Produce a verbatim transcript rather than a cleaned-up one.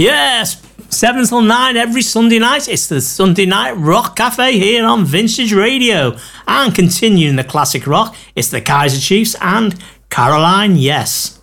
Yes, seven till nine every Sunday night. It's the Sunday Night Rock Cafe here on Vintage Radio. And continuing the classic rock, it's the Kaiser Chiefs and Caroline Yes.